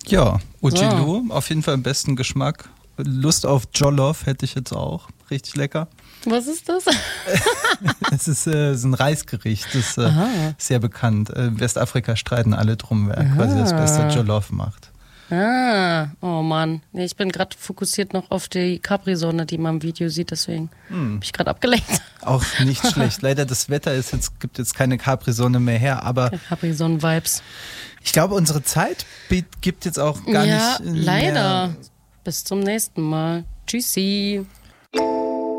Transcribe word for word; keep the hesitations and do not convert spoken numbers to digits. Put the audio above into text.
Ja, Ujilu, so. Auf jeden Fall im besten Geschmack. Lust auf Jollof hätte ich jetzt auch. Richtig lecker. Was ist das? Es ist, äh, ist ein Reisgericht, das ist äh, sehr bekannt. In Westafrika streiten alle drum, wer Aha. quasi das beste Jollof macht. Ah, oh Mann. Nee, ich bin gerade fokussiert noch auf die Capri-Sonne, die man im Video sieht, deswegen hm. bin ich gerade abgelenkt. Auch nicht schlecht. Leider das Wetter ist jetzt, gibt jetzt keine Capri-Sonne mehr her, aber Capri-Sonnen-Vibes. Ich glaube, unsere Zeit gibt jetzt auch gar ja, nicht leider. mehr. Bis zum nächsten Mal. Tschüssi.